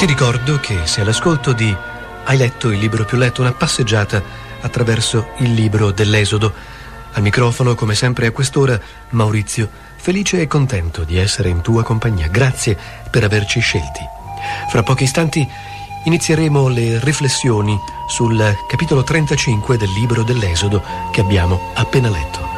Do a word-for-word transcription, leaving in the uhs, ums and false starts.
Ti ricordo che sei all'ascolto di Hai letto il libro più letto, una passeggiata attraverso il libro dell'Esodo. Al microfono, come sempre a quest'ora, Maurizio, felice e contento di essere in tua compagnia. Grazie per averci scelti. Fra pochi istanti inizieremo le riflessioni sul capitolo trentacinque del libro dell'Esodo che abbiamo appena letto.